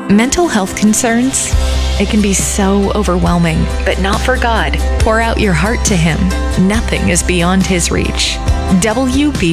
Mental health concerns? It can be so overwhelming, but not for God. Pour out your heart to Him. Nothing is beyond His reach. WB